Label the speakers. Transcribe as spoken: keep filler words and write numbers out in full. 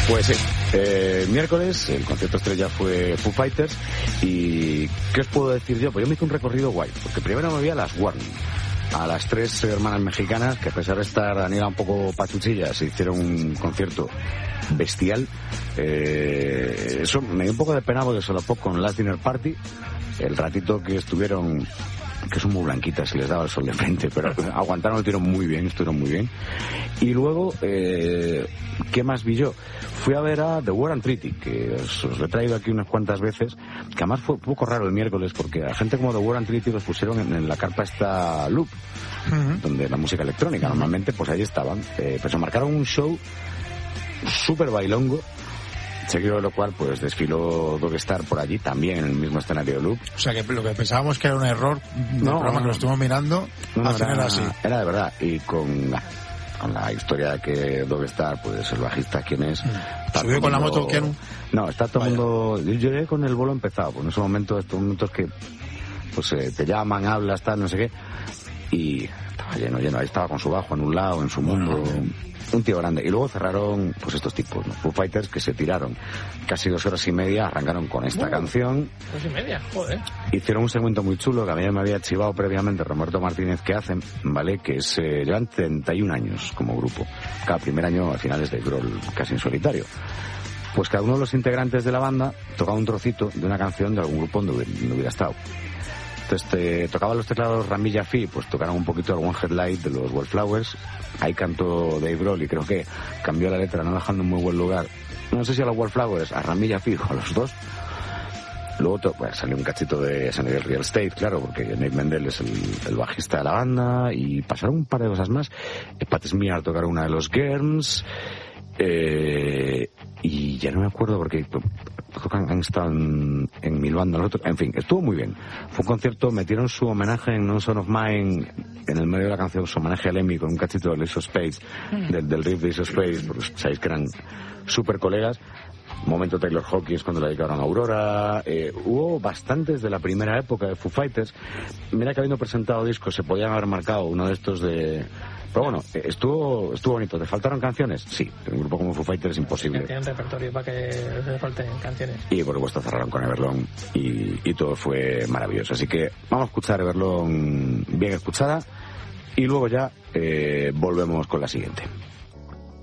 Speaker 1: Pues sí, eh, miércoles el concierto estrella fue Foo Fighters. Y ¿qué os puedo decir yo? Pues yo me hice un recorrido guay, porque primero me vi a las Warning, a las tres hermanas mexicanas que, a pesar de estar Daniela un poco pachuchillas, hicieron un concierto bestial. Eh, eso me dio un poco de pena porque se lo pongo con Last Dinner Party, el ratito que estuvieron, que son muy blanquitas y les daba el sol de frente, pero aguantaron el tiro muy bien, estuvieron muy bien. Y luego, eh, ¿qué más vi yo? Fui a ver a The War and Treaty, que os, os lo he traído aquí unas cuantas veces, que además fue un poco raro el miércoles, porque a gente como The War and Treaty los pusieron en, en la carpa esta Loop, uh-huh. donde la música electrónica, normalmente, pues ahí estaban. Eh, pero se marcaron un show súper bailongo, seguido de lo cual pues desfiló Dogstar por allí, también en el mismo escenario de Loop.
Speaker 2: O sea, que lo que pensábamos que era un error del
Speaker 1: no,
Speaker 2: programa
Speaker 1: no,
Speaker 2: que lo estuvimos mirando,
Speaker 1: no,
Speaker 2: al final
Speaker 1: era,
Speaker 2: era así.
Speaker 1: Era de verdad, y con, con la historia de que Dogstar, pues el bajista, ¿quién es?
Speaker 2: Mm. ¿Subió con la moto quién?
Speaker 1: No, está todo el mundo... Yo llegué con el vuelo empezado, pues en esos momentos, estos momentos que pues eh, te llaman, hablas, tal, no sé qué, y estaba lleno, lleno, ahí estaba con su bajo en un lado, en su mundo... Bueno. Un tío grande. Y luego cerraron, pues estos tipos, ¿no? Foo Fighters, que se tiraron casi dos horas y media, arrancaron con esta uh, canción.
Speaker 3: Dos y media, joder.
Speaker 1: Hicieron un segmento muy chulo que a mí me había chivado previamente Roberto Martínez, que hacen, ¿vale? Que es, eh, llevan treinta y un años como grupo. Cada primer año a finales de Grohl, casi en solitario. Pues cada uno de los integrantes de la banda tocaba un trocito de una canción de algún grupo donde hubiera, donde hubiera estado. Entonces te tocaban los teclados Rami Jaffee, pues tocaron un poquito el One Headlight de los Wallflowers. Ahí cantó Dave Grohl y creo que cambió la letra, no dejando en muy buen lugar. No sé si a los Wallflowers, a Rami Jaffee o a los dos. Luego to- bueno, salió un cachito de sonido del Real Estate, claro, porque Nate Mendel es el, el bajista de la banda, y pasaron un par de cosas más. Pat Smear tocaron una de los Germs. Eh, y ya no me acuerdo porque han, han estado en, en mil bandas nosotros. En fin, estuvo muy bien. Fue un concierto, metieron su homenaje en No Son of Mine en el medio de la canción, su homenaje a Lemmy con un cachito de Ace of Spades, del, del riff de Ace of Spades, porque sabéis que eran súper colegas. Momento Taylor Hawkins cuando la dedicaron a Aurora. Eh, hubo bastantes de la primera época de Foo Fighters. Mira que habiendo presentado discos se podían haber marcado uno de estos de... Pero bueno, estuvo estuvo bonito. ¿Te faltaron canciones? Sí, un grupo como Foo Fighters es imposible.
Speaker 3: Tienen repertorio para que les falten canciones.
Speaker 1: Y por supuesto cerraron con Everlong y, y todo fue maravilloso. Así que vamos a escuchar Everlong bien escuchada y luego ya eh, volvemos con la siguiente.